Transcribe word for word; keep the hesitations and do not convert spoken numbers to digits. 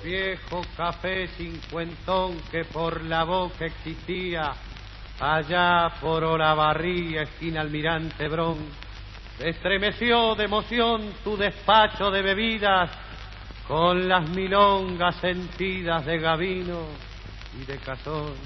viejo café cincuentón que por la boca existía, allá por Olavarría, esquina Almirante Brón, estremeció de emoción tu despacho de bebidas con las milongas sentidas de Gavino y de Cazón.